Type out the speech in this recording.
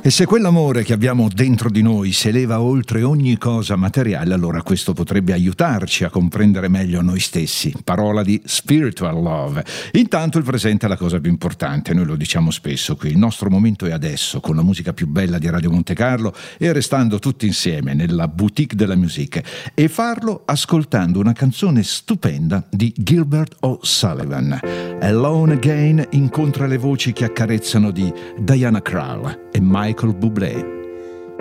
E se quell'amore che abbiamo dentro di noi si eleva oltre ogni cosa materiale, allora questo potrebbe aiutarci a comprendere meglio noi stessi. Parola di spiritual love. Intanto il presente è la cosa più importante, noi lo diciamo spesso qui. Il nostro momento è adesso, con la musica più bella di Radio Monte Carlo e restando tutti insieme nella boutique della musica. E farlo ascoltando una canzone stupenda di Gilbert O'Sullivan. Alone Again incontra le voci che accarezzano di Diana Krall e Michael Bublé.